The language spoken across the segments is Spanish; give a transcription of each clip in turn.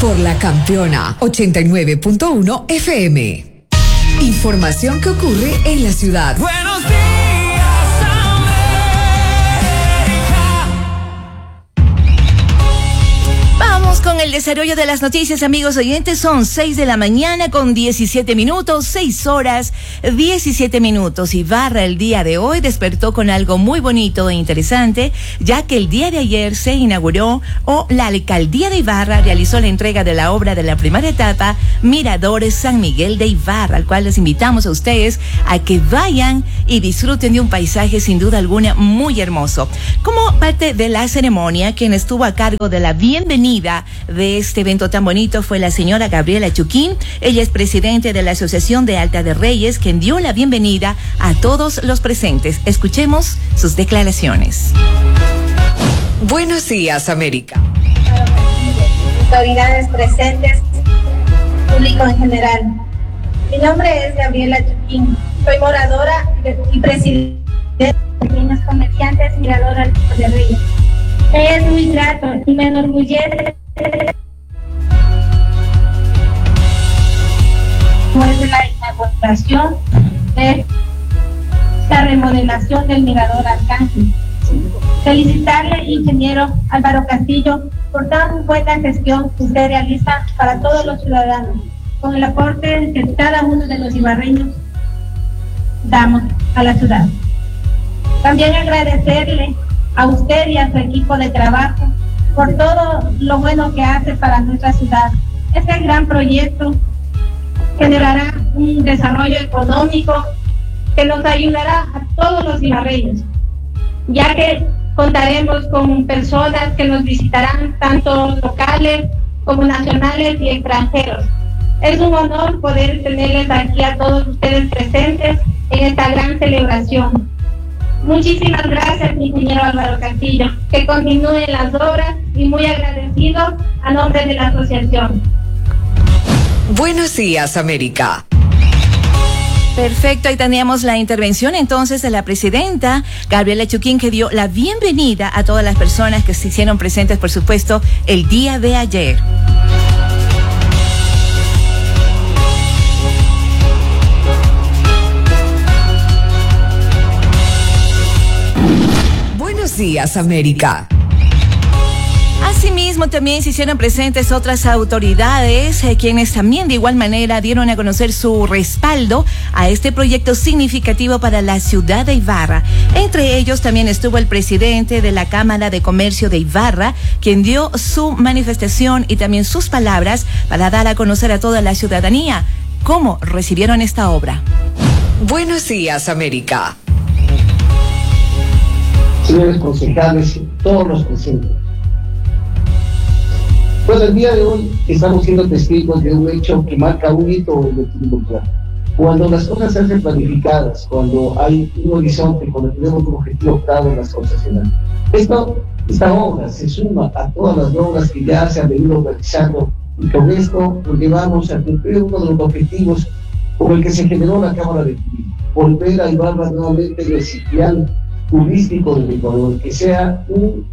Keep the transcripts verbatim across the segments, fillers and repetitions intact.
por la Campeona ochenta y nueve punto uno F M. Información que ocurre en la ciudad. Buenos días, con el desarrollo de las noticias, amigos oyentes. Son seis de la mañana con diecisiete minutos, seis horas diecisiete minutos. Ibarra el día de hoy despertó con algo muy bonito e interesante, ya que el día de ayer se inauguró o la alcaldía de Ibarra realizó la entrega de la obra de la primera etapa Miradores San Miguel de Ibarra, al cual les invitamos a ustedes a que vayan y disfruten de un paisaje sin duda alguna muy hermoso. Como parte de la ceremonia, quien estuvo a cargo de la bienvenida de este evento tan bonito fue la señora Gabriela Chuquín. Ella es presidente de la Asociación de Alta de Reyes, quien dio la bienvenida a todos los presentes. Escuchemos sus declaraciones. Buenos días, América. Autoridades presentes, público en general. Mi nombre es Gabriela Chuquín. Soy moradora y presidente de Pequeños Comerciantes Mirador Alta de Reyes. Es muy grato y me enorgullece después de la inauguración de esta remodelación del Mirador Arcángel. Felicitarle, ingeniero Álvaro Castillo, por tan buena gestión que usted realiza para todos los ciudadanos, con el aporte que cada uno de los ibarreños damos a la ciudad. También agradecerle a usted y a su equipo de trabajo por todo lo bueno que hace para nuestra ciudad. Este gran proyecto generará un desarrollo económico que nos ayudará a todos los ibarreños, ya que contaremos con personas que nos visitarán, tanto locales como nacionales y extranjeros. Es un honor poder tenerles aquí a todos ustedes presentes en esta gran celebración. Muchísimas gracias, ingeniero Álvaro Castillo. Que continúen las obras y muy agradecido a nombre de la asociación. Buenos días, América. Perfecto, ahí teníamos la intervención entonces de la presidenta Gabriela Chuquín, que dio la bienvenida a todas las personas que se hicieron presentes, por supuesto, el día de ayer. Buenos días, América. Asimismo, también se hicieron presentes otras autoridades, eh, quienes también de igual manera dieron a conocer su respaldo a este proyecto significativo para la ciudad de Ibarra. Entre ellos también estuvo el presidente de la Cámara de Comercio de Ibarra, quien dio su manifestación y también sus palabras para dar a conocer a toda la ciudadanía cómo recibieron esta obra. Buenos días, América. Señores concejales, todos los presentes. Bueno, el día de hoy estamos siendo testigos de un hecho que marca un hito en el turismo rural. Cuando las cosas se hacen planificadas, cuando hay un horizonte, cuando tenemos un objetivo claro, las cosas se dan. Esto, esta obra se suma a todas las obras que ya se han venido realizando, y con esto nos llevamos a cumplir uno de los objetivos por el que se generó la Cámara de Turismo: volver a Ibarra nuevamente el sitial turístico del Ecuador, que sea un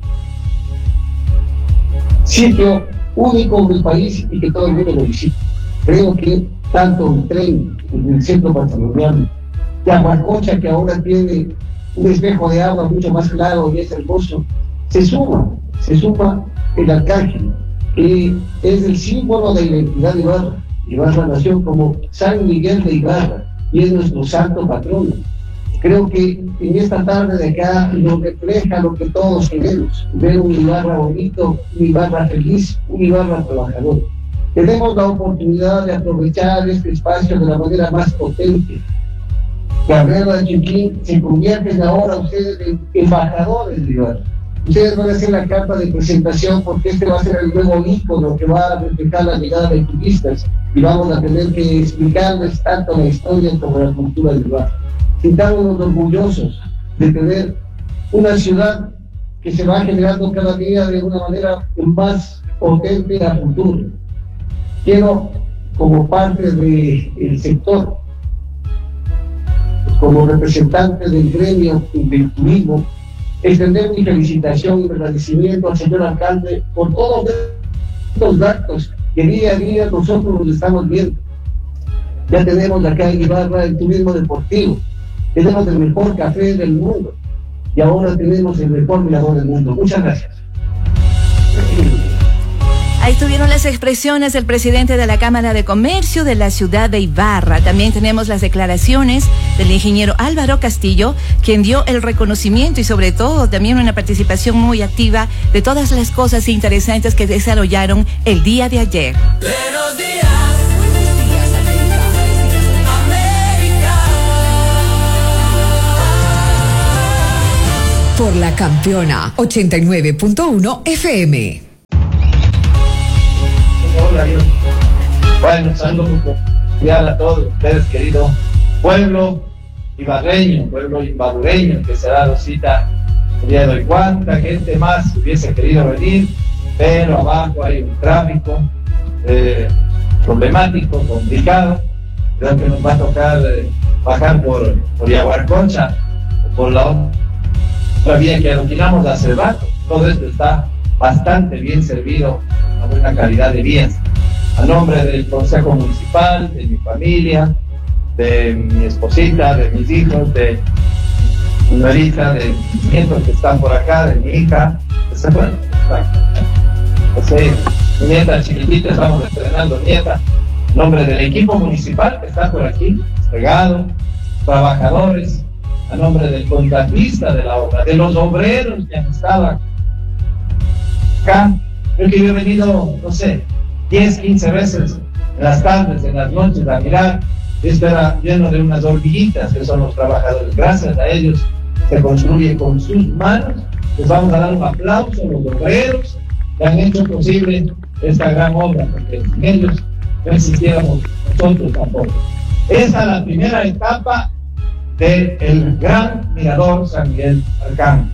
sitio único del país y que todo el mundo lo visite. Creo que tanto el tren en el centro patrimonial, Yaguacocha, que ahora tiene un espejo de agua mucho más claro y es hermoso, se suma, se suma el Arcángel, que es el símbolo de la identidad de Ibarra. Ibarra nació como San Miguel de Ibarra y es nuestro santo patrono. Creo que en esta tarde de acá nos refleja lo que todos queremos: ver un Ibarra bonito, un Ibarra feliz, un Ibarra trabajador. Tenemos la oportunidad de aprovechar este espacio de la manera más potente. Gabriela Chuquín se convierten ahora ustedes en embajadores de Ibarra. Ustedes van a hacer la carta de presentación, porque este va a ser el nuevo ícono que va a reflejar la llegada de turistas, y vamos a tener que explicarles tanto la historia como la cultura de Ibarra. Sintámonos orgullosos de tener una ciudad que se va generando cada día de una manera más potente a futuro. Quiero, como parte del sector, como representante del gremio del turismo, extender mi felicitación y agradecimiento al señor alcalde por todos estos actos que día a día nosotros nos estamos viendo. Ya tenemos acá en Ibarra el turismo deportivo, tenemos el mejor café del mundo y ahora tenemos el mejor mirador del mundo. Muchas gracias. Ahí estuvieron las expresiones del presidente de la Cámara de Comercio de la ciudad de Ibarra. También tenemos las declaraciones del ingeniero Álvaro Castillo, quien dio el reconocimiento y sobre todo también una participación muy activa de todas las cosas interesantes que desarrollaron el día de ayer. Buenos días, buenos días América, América. Por la campeona ochenta y nueve punto uno F M. Hola, Dios. Bueno, saludos cordial a todos ustedes, querido pueblo ibarreño, pueblo ibarureño que se ha dado cita el día de hoy. ¿Cuánta gente más hubiese querido venir? Pero abajo hay un tráfico eh, problemático, complicado. Creo que nos va a tocar eh, bajar por, por Yaguarconcha o por la otra vía que alquilamos hace rato. Todo esto está bastante bien servido, una buena calidad de vías. A nombre del Consejo Municipal, de mi familia, de mi esposita, de mis hijos, de mi nuerita, de mis nietos que están por acá, de mi hija, bueno, mi nieta chiquitita, estamos estrenando nieta. En nombre del equipo municipal que está por aquí, regado, trabajadores, a nombre del contratista de la obra, de los obreros que han estado acá. Creo que yo he venido, no sé, diez, quince veces en las tardes, en las noches a mirar. Esto era lleno de unas hormiguitas que son los trabajadores. Gracias a ellos se construye con sus manos. Les vamos a dar un aplauso a los obreros que han hecho posible esta gran obra, porque sin ellos no existiéramos nosotros tampoco. Esa es la primera etapa del gran mirador San Miguel Arcángel.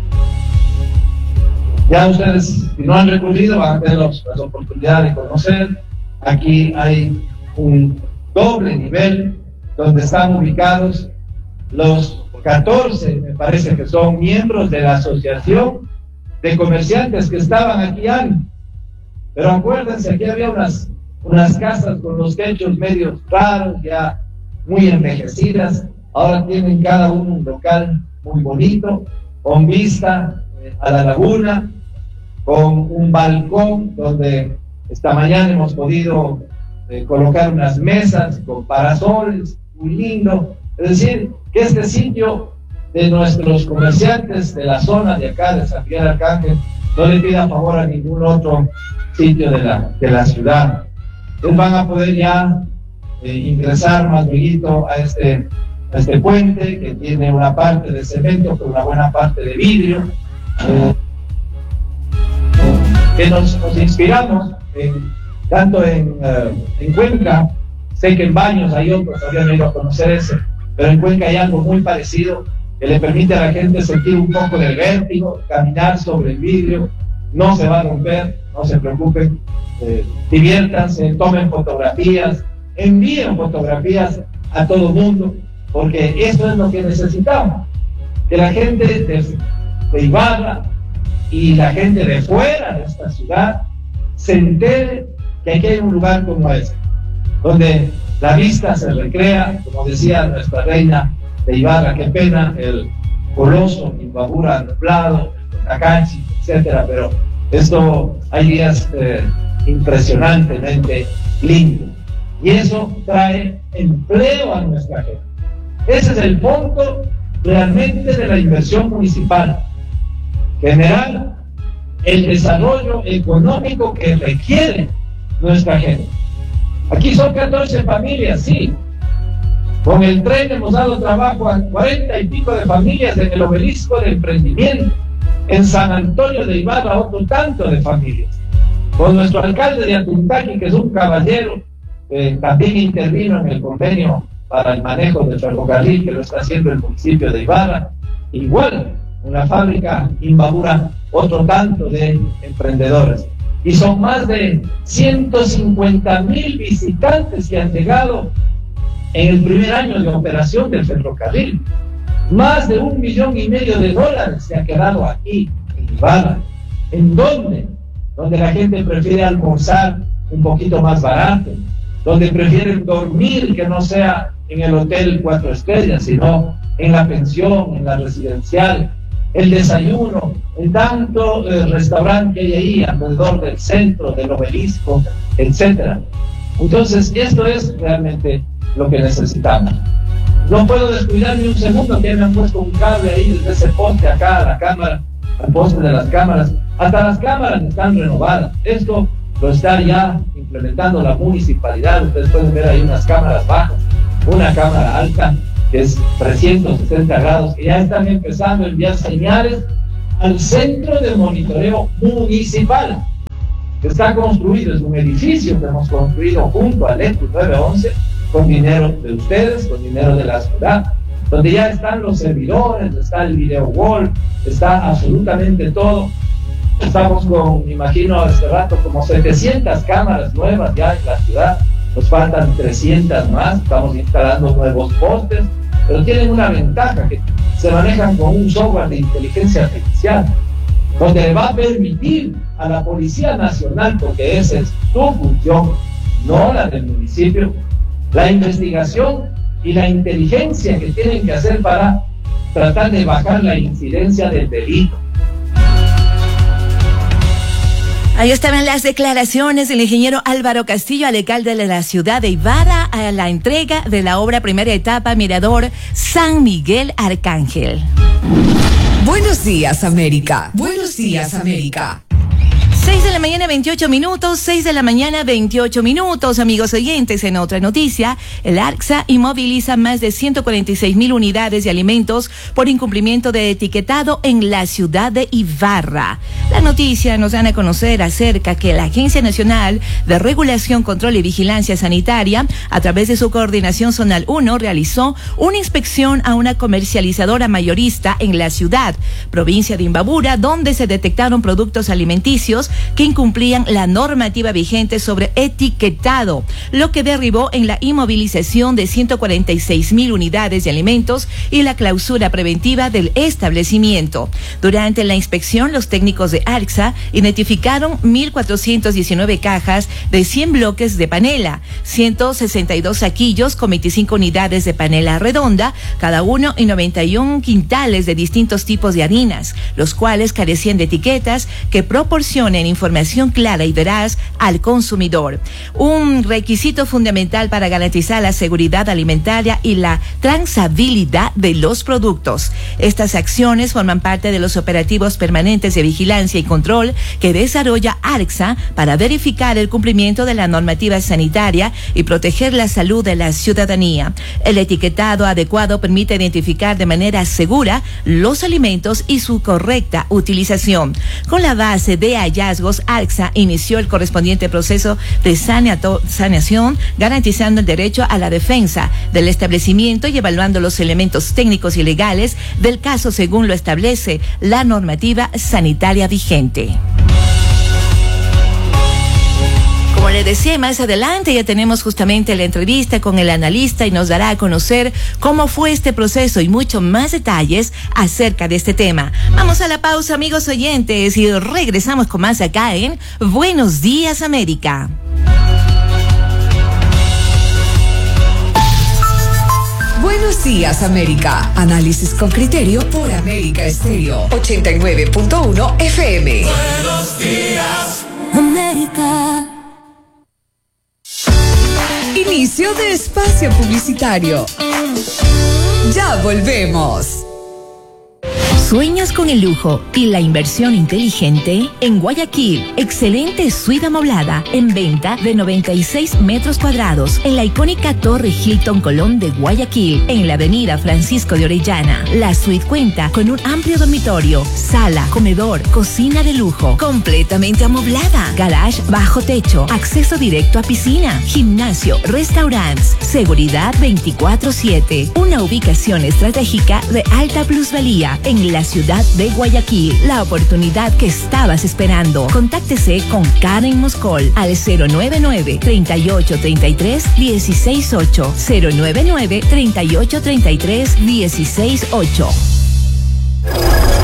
Ya ustedes, si no han recurrido, van a tener los, las oportunidades de conocer. Aquí hay un doble nivel donde están ubicados los catorce, me parece que son miembros de la asociación de comerciantes que estaban aquí antes. Pero acuérdense, aquí había unas, unas casas con los techos medios raros, ya muy envejecidas. Ahora tienen cada uno un local muy bonito, con vista eh, a la laguna, con un balcón donde esta mañana hemos podido eh, colocar unas mesas con parasoles, muy lindo. Es decir, que este sitio de nuestros comerciantes de la zona de acá de San Miguel Arcángel no le pida favor a ningún otro sitio de la, de la ciudad. Ellos van a poder ya eh, ingresar más luego a este, a este puente que tiene una parte de cemento con una buena parte de vidrio, eh, que nos, nos inspiramos en, tanto en, uh, en Cuenca. Sé que en Baños hay otros, habían ido a conocer ese, pero en Cuenca hay algo muy parecido que le permite a la gente sentir un poco del vértigo, caminar sobre el vidrio, no se va a romper, no se preocupen, eh, diviértanse, tomen fotografías, envíen fotografías a todo el mundo, porque eso es lo que necesitamos, que la gente de, de Ibarra y la gente de fuera de esta ciudad se entere que aquí hay un lugar como este, donde la vista se recrea, como decía nuestra reina de Ibarra, qué pena el coloso Imbabura nublado, Tacachi, etcétera, pero esto hay días eh, impresionantemente lindos, y eso trae empleo a nuestra gente. Ese es el punto realmente de la inversión municipal, generar el desarrollo económico que requiere nuestra gente. Aquí son catorce familias, sí. Con el tren hemos dado trabajo a cuarenta y pico de familias en el obelisco de emprendimiento. En San Antonio de Ibarra, otro tanto de familias. Con nuestro alcalde de Atuntaqui, que es un caballero, eh, también intervino en el convenio para el manejo del ferrocarril, que lo está haciendo el municipio de Ibarra. Igual, una fábrica Imbabura, otro tanto de emprendedores. Y son más de ciento cincuenta mil visitantes que han llegado en el primer año de operación del ferrocarril. Más de un millón y medio de dólares se ha quedado aquí, en Ibarra. ¿En dónde? Donde la gente prefiere almorzar un poquito más barato, donde prefieren dormir que no sea en el hotel cuatro estrellas, sino en la pensión, en la residencial, el desayuno, en tanto eh, restaurante que hay ahí alrededor del centro, del obelisco, etcétera. Entonces, esto es realmente lo que necesitamos. No puedo descuidar ni un segundo que me han puesto un cable ahí desde ese poste acá a la cámara, al poste de las cámaras. Hasta las cámaras están renovadas. Esto lo está ya implementando la municipalidad. Ustedes pueden ver ahí unas cámaras bajas, una cámara alta que es trescientos sesenta grados, que ya están empezando a enviar señales al centro de monitoreo municipal, que está construido, es un edificio que hemos construido junto al ECU nueve once, con dinero de ustedes, con dinero de la ciudad, donde ya están los servidores, está el video wall, está absolutamente todo. Estamos con, me imagino, hace rato como setecientas cámaras nuevas ya en la ciudad, nos faltan trescientas más, estamos instalando nuevos postes, pero tienen una ventaja, que se manejan con un software de inteligencia artificial, donde le va a permitir a la Policía Nacional, porque esa es su función, no la del municipio, la investigación y la inteligencia que tienen que hacer para tratar de bajar la incidencia del delito. Ahí estaban las declaraciones del ingeniero Álvaro Castillo, al alcalde de la ciudad de Ibarra, a la entrega de la obra primera etapa Mirador San Miguel Arcángel. Buenos días, América. Buenos días, América. seis de la mañana, veintiocho minutos, seis de la mañana, veintiocho minutos, amigos oyentes. En otra noticia, el ARCSA inmoviliza más de ciento cuarenta y seis mil unidades de alimentos por incumplimiento de etiquetado en la ciudad de Ibarra. La noticia nos dan a conocer acerca que la Agencia Nacional de Regulación, Control y Vigilancia Sanitaria, a través de su Coordinación Zonal uno, realizó una inspección a una comercializadora mayorista en la ciudad, provincia de Imbabura, donde se detectaron productos alimenticios que incumplían la normativa vigente sobre etiquetado, lo que derivó en la inmovilización de ciento cuarenta y seis mil unidades de alimentos y la clausura preventiva del establecimiento. Durante la inspección, los técnicos de ARCSA identificaron mil cuatrocientas diecinueve cajas de cien bloques de panela, ciento sesenta y dos saquillos con veinticinco unidades de panela redonda, cada uno, y noventa y uno quintales de distintos tipos de harinas, los cuales carecían de etiquetas que proporcionen información clara y veraz al consumidor. Un requisito fundamental para garantizar la seguridad alimentaria y la trazabilidad de los productos. Estas acciones forman parte de los operativos permanentes de vigilancia y control que desarrolla ARCSA para verificar el cumplimiento de la normativa sanitaria y proteger la salud de la ciudadanía. El etiquetado adecuado permite identificar de manera segura los alimentos y su correcta utilización. Con la base de hallazgos, ARCSA inició el correspondiente proceso de saneato, saneación, garantizando el derecho a la defensa del establecimiento y evaluando los elementos técnicos y legales del caso según lo establece la normativa sanitaria vigente. Como le decía, más adelante ya tenemos justamente la entrevista con el analista y nos dará a conocer cómo fue este proceso y mucho más detalles acerca de este tema. Vamos a la pausa, amigos oyentes, y regresamos con más acá en Buenos Días, América. Buenos días, América. Análisis con criterio por América Estéreo ochenta y nueve punto uno F M. Buenos días, América. Inicio de espacio publicitario. Ya volvemos. ¿Sueñas con el lujo y la inversión inteligente? En Guayaquil, excelente suite amoblada en venta de noventa y seis metros cuadrados en la icónica Torre Hilton Colón de Guayaquil, en la avenida Francisco de Orellana. La suite cuenta con un amplio dormitorio, sala, comedor, cocina de lujo, completamente amoblada, garage bajo techo, acceso directo a piscina, gimnasio, restaurantes, seguridad veinticuatro siete. Una ubicación estratégica de alta plusvalía en la ciudad de Guayaquil. La oportunidad que estabas esperando. Contáctese con Karen Moscol al cero nueve nueve, treinta y ocho, treinta y tres, dieciséis ocho, cero nueve nueve, treinta y ocho, treinta y tres, dieciséis ocho.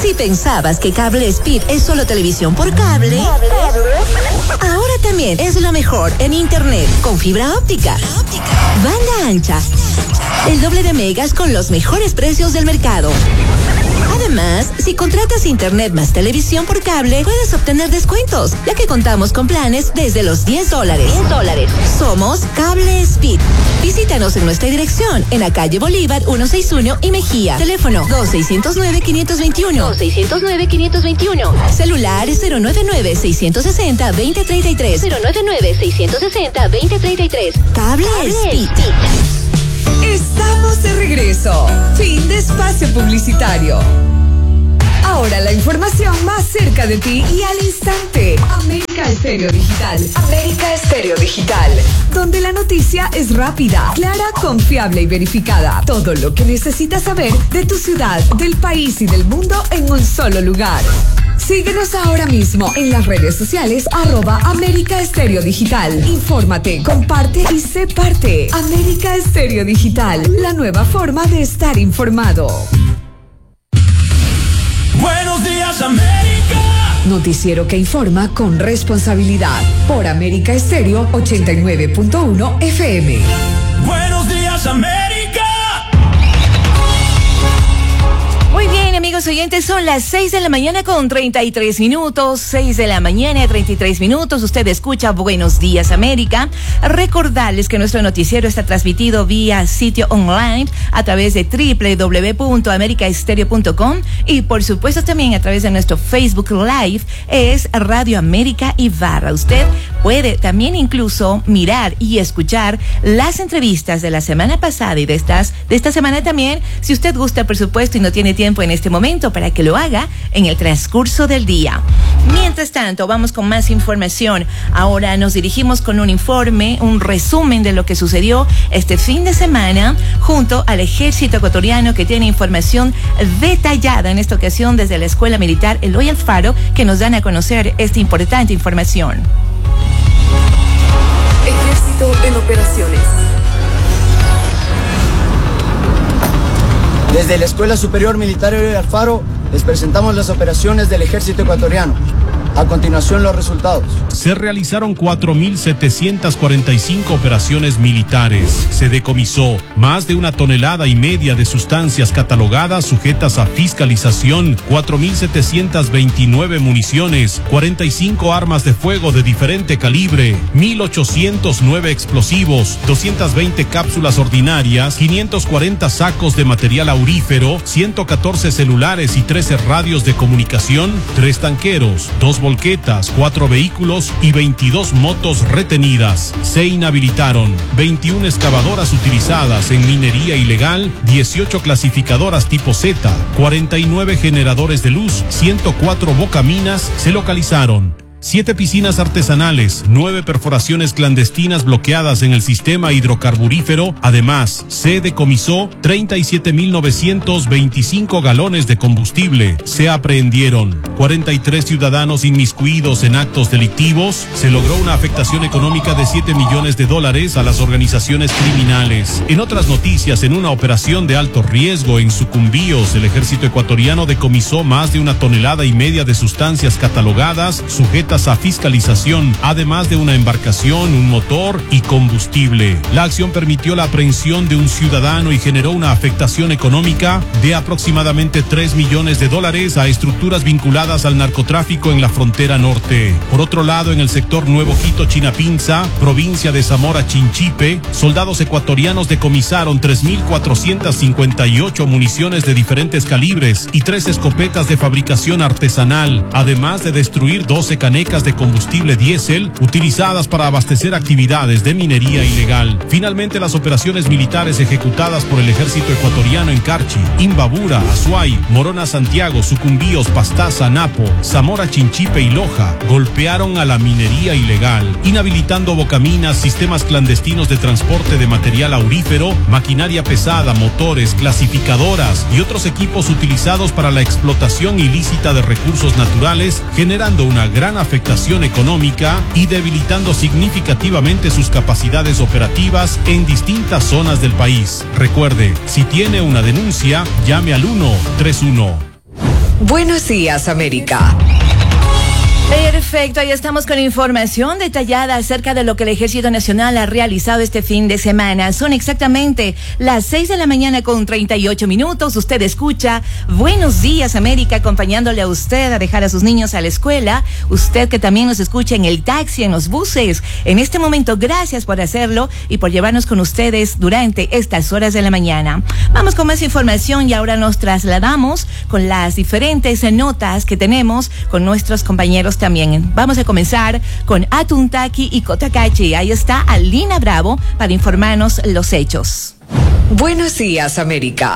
Si pensabas que Cable Speed es solo televisión por cable, ahora también es lo mejor en internet con fibra óptica, banda ancha, el doble de megas con los mejores precios del mercado. Además, si contratas internet más televisión por cable, puedes obtener descuentos, ya que contamos con planes desde los diez dólares. diez dólares. Somos Cable Speed. Visítanos en nuestra dirección, en la calle Bolívar ciento sesenta y uno y Mejía. Teléfono dos seis cero nueve, cinco dos uno. dos seis cero nueve, cinco dos uno. Celular cero nueve nueve, seis seis cero, dos cero tres tres. cero nueve nueve, seis seis cero, dos cero tres tres. Cable, Cable Speed. Speed. Estamos de regreso. Fin de espacio publicitario. Ahora la información más cerca de ti y al instante. América Estéreo Digital. América Estéreo Digital. Donde la noticia es rápida, clara, confiable y verificada. Todo lo que necesitas saber de tu ciudad, del país y del mundo en un solo lugar. Síguenos ahora mismo en las redes sociales arroba América Estéreo Digital. Infórmate, comparte y sé parte. América Estéreo Digital, la nueva forma de estar informado. Buenos días, América. Noticiero que informa con responsabilidad. Por América Estéreo ochenta y nueve punto uno F M. Buenos días, América. Muy bien, amigos oyentes, son las seis de la mañana con treinta y tres minutos, seis de la mañana, treinta y tres minutos. Usted escucha Buenos Días América. Recordarles que nuestro noticiero está transmitido vía sitio online a través de doble u doble u doble u punto america estéreo punto com y por supuesto también a través de nuestro Facebook Live, es Radio América Ibarra. Usted puede también incluso mirar y escuchar las entrevistas de la semana pasada y de estas, de esta semana también, si usted gusta, por supuesto, y no tiene tiempo en este momento, para que lo haga en el transcurso del día. Mientras tanto, vamos con más información. Ahora nos dirigimos con un informe, un resumen de lo que sucedió este fin de semana junto al Ejército Ecuatoriano, que tiene información detallada en esta ocasión desde la Escuela Militar Eloy Alfaro, que nos dan a conocer esta importante información. Ejército en operaciones. Desde la Escuela Superior Militar Eloy Alfaro les presentamos las operaciones del Ejército Ecuatoriano. A continuación, los resultados. Se realizaron cuatro mil setecientas cuarenta y cinco operaciones militares. Se decomisó más de una tonelada y media de sustancias catalogadas sujetas a fiscalización, cuatro mil setecientas veintinueve municiones, cuarenta y cinco armas de fuego de diferente calibre, mil ochocientos nueve explosivos, doscientas veinte cápsulas ordinarias, quinientos cuarenta sacos de material aurífero, ciento catorce celulares y trece radios de comunicación, tres tanqueros, dos volquetas, cuatro vehículos y veintidós motos retenidas. Se inhabilitaron veintiuna excavadoras utilizadas en minería ilegal, dieciocho clasificadoras tipo Z, cuarenta y nueve generadores de luz, ciento cuatro bocaminas se localizaron. Siete piscinas artesanales, nueve perforaciones clandestinas bloqueadas en el sistema hidrocarburífero. Además, se decomisó treinta y siete mil novecientos veinticinco galones de combustible. Se aprehendieron cuarenta y tres ciudadanos inmiscuidos en actos delictivos. Se logró una afectación económica de siete millones de dólares a las organizaciones criminales. En otras noticias, en una operación de alto riesgo en Sucumbíos, el Ejército Ecuatoriano decomisó más de una tonelada y media de sustancias catalogadas, sujetas a fiscalización, además de una embarcación, un motor y combustible. La acción permitió la aprehensión de un ciudadano y generó una afectación económica de aproximadamente tres millones de dólares a estructuras vinculadas al narcotráfico en la frontera norte. Por otro lado, en el sector Nuevo Quito Chinapinza, provincia de Zamora Chinchipe, soldados ecuatorianos decomisaron tres mil cuatrocientas cincuenta y ocho municiones de diferentes calibres y tres escopetas de fabricación artesanal, además de destruir doce canecas de combustible diésel utilizadas para abastecer actividades de minería ilegal. Finalmente, las operaciones militares ejecutadas por el Ejército Ecuatoriano en Carchi, Imbabura, Azuay, Morona Santiago, Sucumbíos, Pastaza, Napo, Zamora Chinchipe y Loja golpearon a la minería ilegal, inhabilitando bocaminas, sistemas clandestinos de transporte de material aurífero, maquinaria pesada, motores, clasificadoras y otros equipos utilizados para la explotación ilícita de recursos naturales, generando una gran afectación económica y debilitando significativamente sus capacidades operativas en distintas zonas del país. Recuerde, si tiene una denuncia, llame al uno tres uno. Buenos días, América. Perfecto, ya estamos con información detallada acerca de lo que el Ejército Nacional ha realizado este fin de semana. Son exactamente las seis de la mañana con treinta y ocho minutos. Usted escucha Buenos Días, América, acompañándole a usted a dejar a sus niños a la escuela. Usted que también nos escucha en el taxi, en los buses. En este momento, gracias por hacerlo y por llevarnos con ustedes durante estas horas de la mañana. Vamos con más información y ahora nos trasladamos con las diferentes notas que tenemos con nuestros compañeros también. Vamos a comenzar con Atuntaqui y Cotacachi. Ahí está Alina Bravo para informarnos los hechos. Buenos días, América.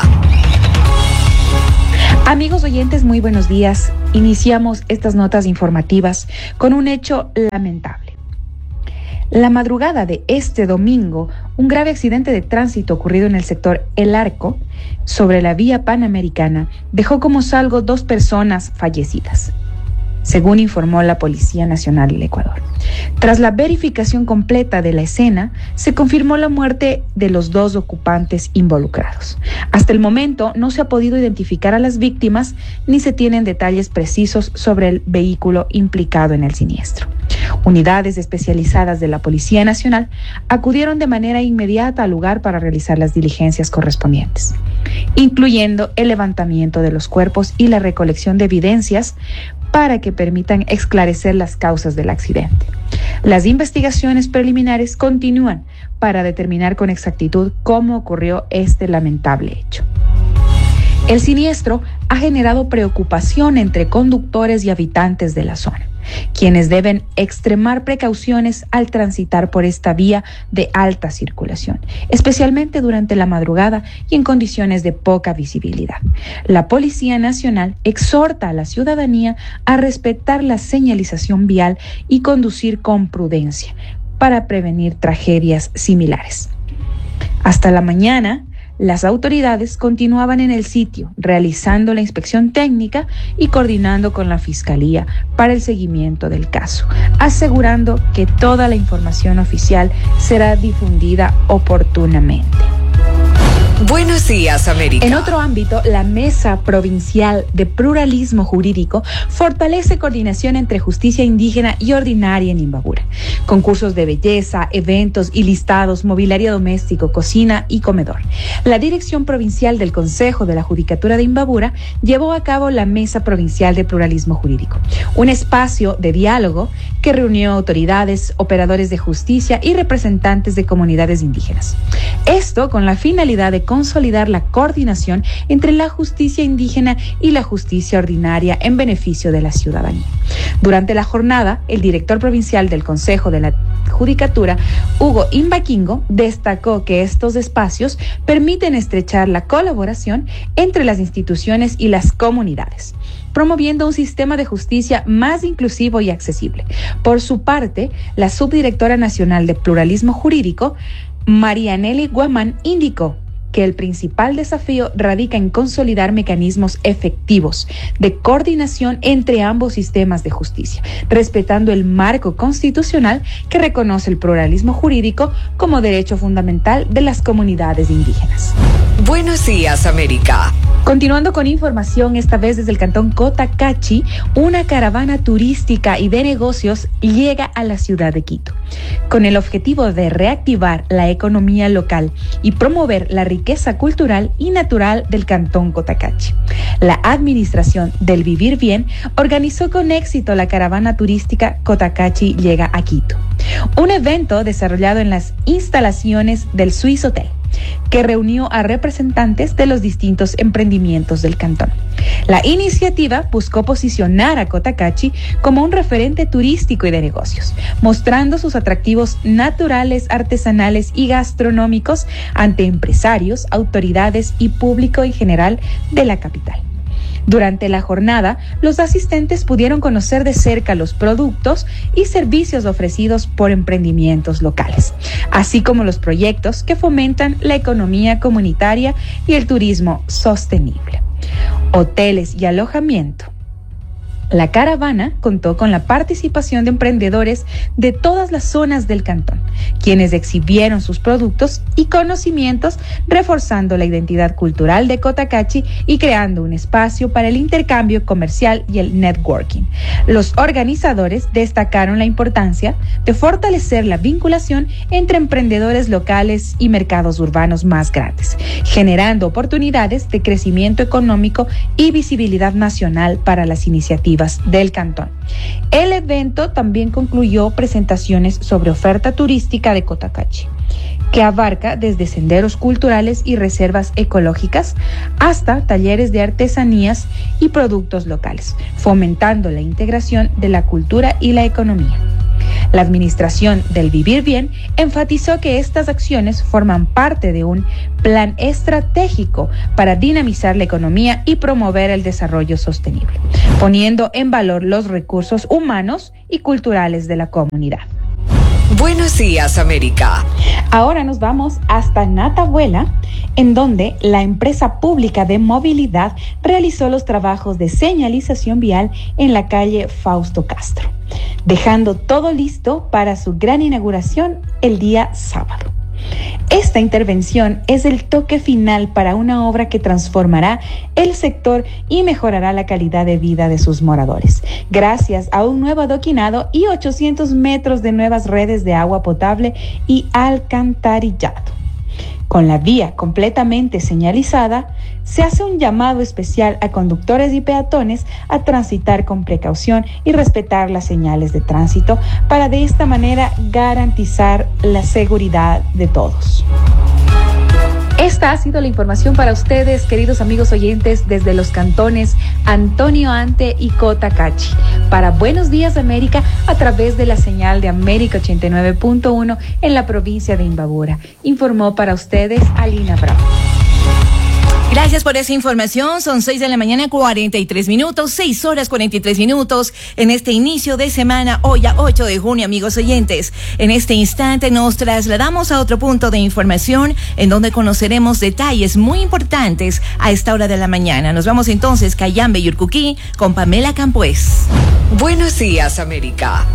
Amigos oyentes, muy buenos días. Iniciamos estas notas informativas con un hecho lamentable. La madrugada de este domingo, un grave accidente de tránsito ocurrido en el sector El Arco, sobre la vía Panamericana, dejó como saldo dos personas fallecidas, según informó la Policía Nacional del Ecuador. Tras la verificación completa de la escena, se confirmó la muerte de los dos ocupantes involucrados. Hasta el momento no se ha podido identificar a las víctimas ni se tienen detalles precisos sobre el vehículo implicado en el siniestro. Unidades especializadas de la Policía Nacional acudieron de manera inmediata al lugar para realizar las diligencias correspondientes, incluyendo el levantamiento de los cuerpos y la recolección de evidencias para que permitan esclarecer las causas del accidente. Las investigaciones preliminares continúan para determinar con exactitud cómo ocurrió este lamentable hecho. El siniestro ha generado preocupación entre conductores y habitantes de la zona, quienes deben extremar precauciones al transitar por esta vía de alta circulación, especialmente durante la madrugada y en condiciones de poca visibilidad. La Policía Nacional exhorta a la ciudadanía a respetar la señalización vial y conducir con prudencia para prevenir tragedias similares. Hasta la mañana, las autoridades continuaban en el sitio, realizando la inspección técnica y coordinando con la Fiscalía para el seguimiento del caso, asegurando que toda la información oficial será difundida oportunamente. Buenos días, América. En otro ámbito, la Mesa Provincial de Pluralismo Jurídico fortalece coordinación entre justicia indígena y ordinaria en Imbabura. Concursos de belleza, eventos y listados, mobiliario doméstico, cocina y comedor. La Dirección Provincial del Consejo de la Judicatura de Imbabura llevó a cabo la Mesa Provincial de Pluralismo Jurídico, un espacio de diálogo que reunió autoridades, operadores de justicia y representantes de comunidades indígenas. Esto con la finalidad de consolidar la coordinación entre la justicia indígena y la justicia ordinaria en beneficio de la ciudadanía. Durante la jornada, el director provincial del Consejo de la Judicatura, Hugo Imbaquingo, destacó que estos espacios permiten estrechar la colaboración entre las instituciones y las comunidades, promoviendo un sistema de justicia más inclusivo y accesible. Por su parte, la subdirectora nacional de Pluralismo Jurídico, Marianely Guamán, indicó que el principal desafío radica en consolidar mecanismos efectivos de coordinación entre ambos sistemas de justicia, respetando el marco constitucional que reconoce el pluralismo jurídico como derecho fundamental de las comunidades indígenas. Buenos días, América. Continuando con información, esta vez desde el cantón Cotacachi, una caravana turística y de negocios llega a la ciudad de Quito, con el objetivo de reactivar la economía local y promover la riqueza cultural y natural del cantón Cotacachi. La Administración del Vivir Bien organizó con éxito la caravana turística Cotacachi llega a Quito, un evento desarrollado en las instalaciones del Swiss Hotel, que reunió a representantes de los distintos emprendimientos del cantón. La iniciativa buscó posicionar a Cotacachi como un referente turístico y de negocios, mostrando sus atractivos naturales, artesanales y gastronómicos ante empresarios, autoridades y público en general de la capital. Durante la jornada, los asistentes pudieron conocer de cerca los productos y servicios ofrecidos por emprendimientos locales, así como los proyectos que fomentan la economía comunitaria y el turismo sostenible. Hoteles y alojamiento, La caravana contó con la participación de emprendedores de todas las zonas del cantón, quienes exhibieron sus productos y conocimientos, reforzando la identidad cultural de Cotacachi y creando un espacio para el intercambio comercial y el networking. Los organizadores destacaron la importancia de fortalecer la vinculación entre emprendedores locales y mercados urbanos más grandes, generando oportunidades de crecimiento económico y visibilidad nacional para las iniciativas del cantón. El evento también concluyó presentaciones sobre oferta turística de Cotacachi, que abarca desde senderos culturales y reservas ecológicas hasta talleres de artesanías y productos locales, fomentando la integración de la cultura y la economía. La administración del Vivir Bien enfatizó que estas acciones forman parte de un plan estratégico para dinamizar la economía y promover el desarrollo sostenible, poniendo en valor los recursos humanos y culturales de la comunidad. Buenos días, América. Ahora nos vamos hasta Natabuela, en donde la empresa pública de movilidad realizó los trabajos de señalización vial en la calle Fausto Castro, dejando todo listo para su gran inauguración el día sábado. Esta intervención es el toque final para una obra que transformará el sector y mejorará la calidad de vida de sus moradores, gracias a un nuevo adoquinado y ochocientos metros de nuevas redes de agua potable y alcantarillado. Con la vía completamente señalizada, se hace un llamado especial a conductores y peatones a transitar con precaución y respetar las señales de tránsito para de esta manera garantizar la seguridad de todos. Esta ha sido la información para ustedes, queridos amigos oyentes, desde los cantones Antonio Ante y Cotacachi. Para Buenos Días América, a través de la señal de América ochenta y nueve punto uno en la provincia de Imbabura. Informó para ustedes Alina Bravo. Gracias por esa información. Son seis de la mañana, cuarenta y tres minutos, seis horas cuarenta y tres minutos en este inicio de semana, hoy a ocho de junio, amigos oyentes. En este instante nos trasladamos a otro punto de información en donde conoceremos detalles muy importantes a esta hora de la mañana. Nos vamos entonces Cayambe y Urcuquí con Pamela Campués. Buenos días, América.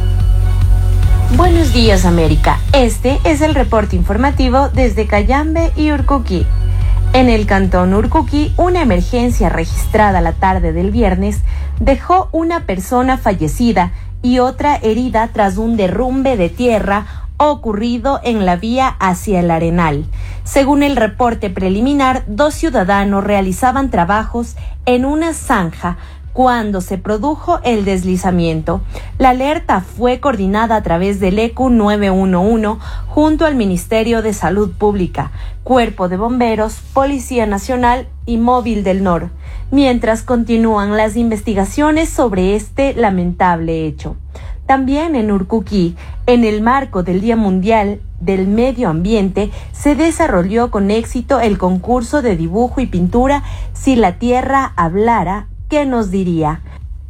Buenos días, América. Este es el reporte informativo desde Cayambe y Urcuquí. En el cantón Urcuquí, una emergencia registrada la tarde del viernes dejó una persona fallecida y otra herida tras un derrumbe de tierra ocurrido en la vía hacia el Arenal. Según el reporte preliminar, dos ciudadanos realizaban trabajos en una zanja cuando se produjo el deslizamiento. La alerta fue coordinada a través del E Q nueve uno uno junto al Ministerio de Salud Pública, Cuerpo de Bomberos, Policía Nacional y Móvil del N O R, mientras continúan las investigaciones sobre este lamentable hecho. También en Urcuquí, en el marco del Día Mundial del Medio Ambiente, se desarrolló con éxito el concurso de dibujo y pintura Si la Tierra Hablara, ¿qué nos diría?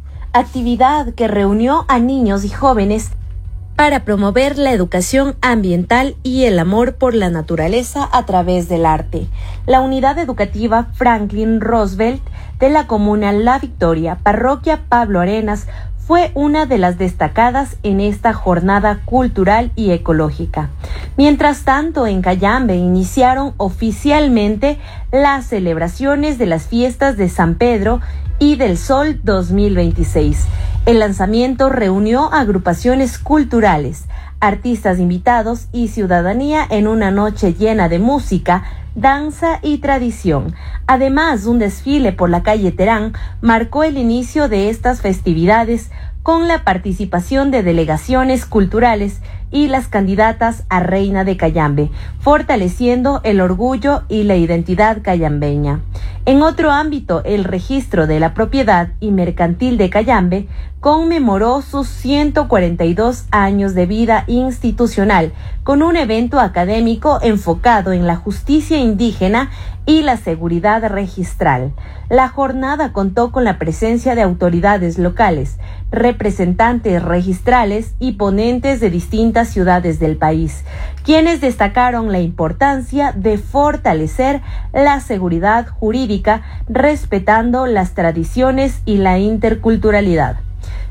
Actividad que reunió a niños y jóvenes para promover la educación ambiental y el amor por la naturaleza a través del arte. La unidad educativa Franklin Roosevelt de la comuna La Victoria, parroquia Pablo Arenas, fue una de las destacadas en esta jornada cultural y ecológica. Mientras tanto, en Cayambe iniciaron oficialmente las celebraciones de las fiestas de San Pedro y del Sol dos mil veintiséis. El lanzamiento reunió agrupaciones culturales, artistas invitados y ciudadanía en una noche llena de música, danza y tradición. Además, un desfile por la calle Terán marcó el inicio de estas festividades con la participación de delegaciones culturales y las candidatas a Reina de Cayambe, fortaleciendo el orgullo y la identidad cayambeña. En otro ámbito, el Registro de la Propiedad y Mercantil de Cayambe conmemoró sus ciento cuarenta y dos años de vida institucional con un evento académico enfocado en la justicia indígena y la seguridad registral. La jornada contó con la presencia de autoridades locales, representantes registrales y ponentes de distintas ciudades del país, quienes destacaron la importancia de fortalecer la seguridad jurídica respetando las tradiciones y la interculturalidad.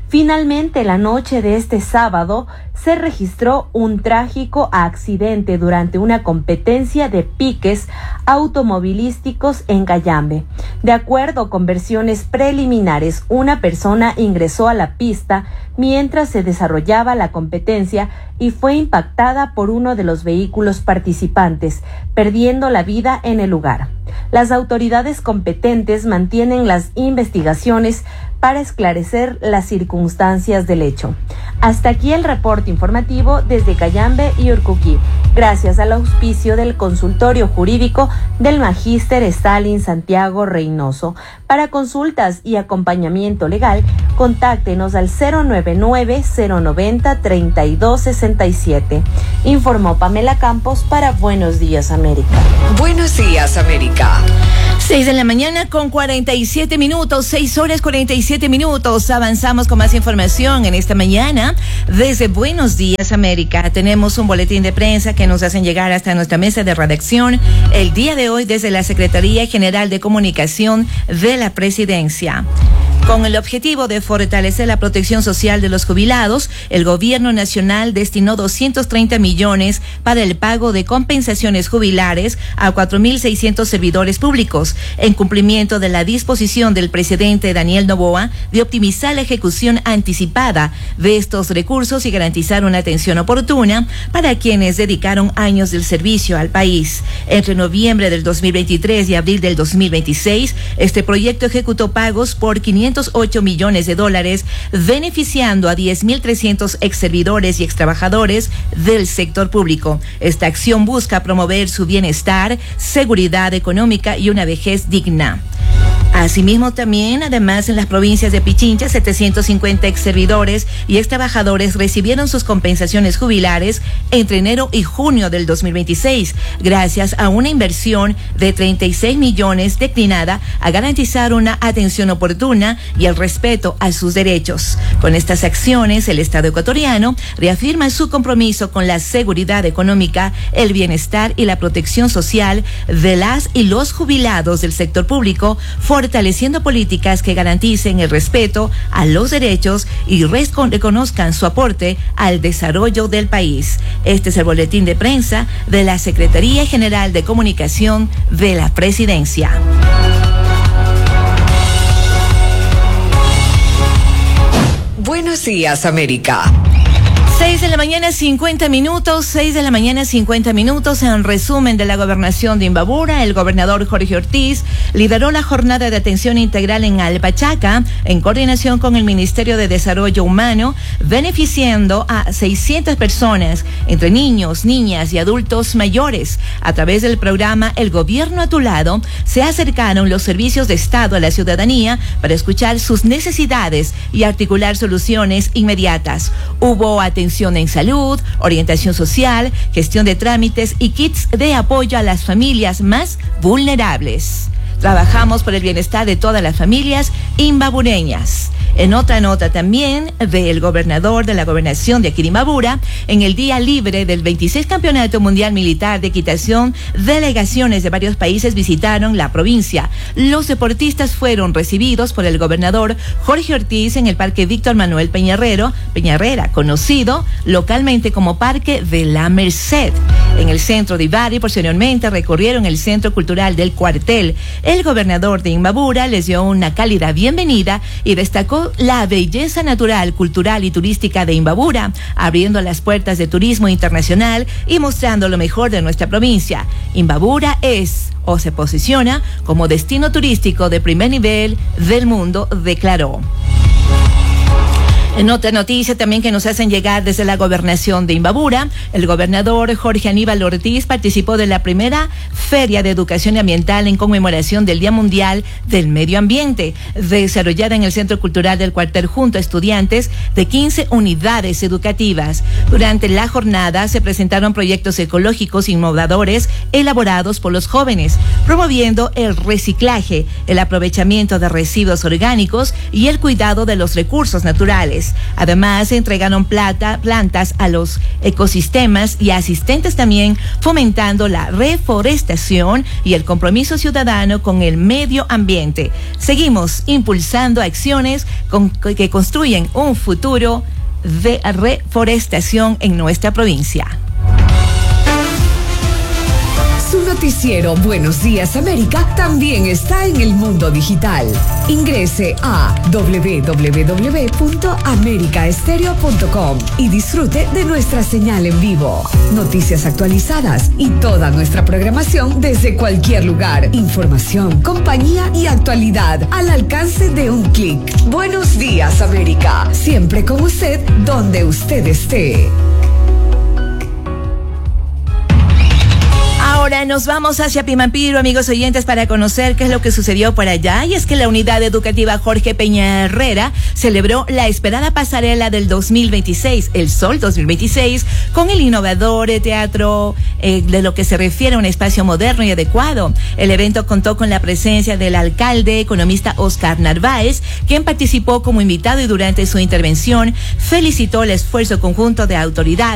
Finalmente, la noche de este sábado se registró un trágico accidente durante una competencia de piques automovilísticos en Cayambe. De acuerdo con versiones preliminares, una persona ingresó a la pista mientras se desarrollaba la competencia y fue impactada por uno de los vehículos participantes, perdiendo la vida en el lugar. Las autoridades competentes mantienen las investigaciones para esclarecer las circunstancias del hecho. Hasta aquí el reporte informativo desde Cayambe y Urcuquí, gracias al auspicio del consultorio jurídico del Magíster Stalin Santiago Reynoso. Para consultas y acompañamiento legal, contáctenos al cero nueve nueve, cero noventa, treinta y dos sesenta y siete. Informó Pamela Campos para Buenos Días América. Buenos Días América. seis de la mañana con cuarenta y siete minutos, seis horas cuarenta y siete minutos. Avanzamos con más información en esta mañana desde Buenos Días América. Tenemos un boletín de prensa que nos hacen llegar hasta nuestra mesa de redacción el día de hoy desde la Secretaría General de Comunicación de la Presidencia. Con el objetivo de fortalecer la protección social de los jubilados, el Gobierno Nacional destinó doscientos treinta millones para el pago de compensaciones jubilares a cuatro mil seiscientos servidores públicos, en cumplimiento de la disposición del presidente Daniel Noboa de optimizar la ejecución anticipada de estos recursos y garantizar una atención oportuna para quienes dedicaron años del servicio al país. Entre noviembre del dos mil veintitrés y abril del dos mil veintiséis, este proyecto ejecutó pagos por quinientos ocho millones de dólares, beneficiando a diez mil trescientos exservidores y extrabajadores del sector público. Esta acción busca promover su bienestar, seguridad económica y una vejez digna. Asimismo, también, además, en las provincias de Pichincha, setecientos cincuenta exservidores y extrabajadores recibieron sus compensaciones jubilares entre enero y junio del dos mil veintiséis, gracias a una inversión de treinta y seis millones destinada a garantizar una atención oportuna y el respeto a sus derechos. Con estas acciones, el Estado ecuatoriano reafirma su compromiso con la seguridad económica, el bienestar y la protección social de las y los jubilados del sector público, fortaleciendo políticas que garanticen el respeto a los derechos y reconozcan su aporte al desarrollo del país. Este es el boletín de prensa de la Secretaría General de Comunicación de la Presidencia. Buenos Días América. seis de la mañana, cincuenta minutos, seis de la mañana, cincuenta minutos. En resumen de la gobernación de Imbabura, el gobernador Jorge Ortiz lideró la jornada de atención integral en Alpachaca, en coordinación con el Ministerio de Desarrollo Humano, beneficiando a seiscientas personas, entre niños, niñas y adultos mayores. A través del programa El Gobierno a tu Lado, se acercaron los servicios de Estado a la ciudadanía para escuchar sus necesidades y articular soluciones inmediatas. Hubo atención en salud, orientación social, gestión de trámites y kits de apoyo a las familias más vulnerables. Trabajamos por el bienestar de todas las familias imbabureñas. En otra nota también del gobernador de la gobernación de aquí de Imbabura, en el día libre del veintiséis Campeonato Mundial Militar de Equitación, delegaciones de varios países visitaron la provincia. Los deportistas fueron recibidos por el gobernador Jorge Ortiz en el Parque Víctor Manuel Peñarrero, Peñarrera, conocido localmente como Parque de la Merced. En el centro de Ibarri, posteriormente recorrieron el Centro Cultural del Cuartel. El gobernador de Imbabura les dio una cálida bienvenida y destacó la belleza natural, cultural y turística de Imbabura, abriendo las puertas de turismo internacional y mostrando lo mejor de nuestra provincia. Imbabura es o se posiciona como destino turístico de primer nivel del mundo, declaró. En otra noticia también que nos hacen llegar desde la gobernación de Imbabura, el gobernador Jorge Aníbal Ortiz participó de la primera Feria de Educación Ambiental en conmemoración del Día Mundial del Medio Ambiente, desarrollada en el Centro Cultural del Cuartel junto a estudiantes de quince unidades educativas. Durante la jornada se presentaron proyectos ecológicos innovadores elaborados por los jóvenes, promoviendo el reciclaje, el aprovechamiento de residuos orgánicos y el cuidado de los recursos naturales. ambientales. Además, entregaron plata, plantas a los ecosistemas y asistentes también, fomentando la reforestación y el compromiso ciudadano con el medio ambiente. Seguimos impulsando acciones con, que construyen un futuro de reforestación en nuestra provincia. Su noticiero Buenos Días América también está en el mundo digital. Ingrese a doble u doble u doble u punto america estéreo punto com y disfrute de nuestra señal en vivo. Noticias actualizadas y toda nuestra programación desde cualquier lugar. Información, compañía y actualidad al alcance de un clic. Buenos Días América, siempre con usted donde usted esté. Ahora nos vamos hacia Pimampiro, amigos oyentes, para conocer qué es lo que sucedió por allá. Y es que la unidad educativa Jorge Peña Herrera celebró la esperada pasarela del dos mil veintiséis, el Sol dos mil veintiséis, con el innovador teatro eh, de lo que se refiere a un espacio moderno y adecuado. El evento contó con la presencia del alcalde economista Oscar Narváez, quien participó como invitado y durante su intervención felicitó el esfuerzo conjunto de autoridades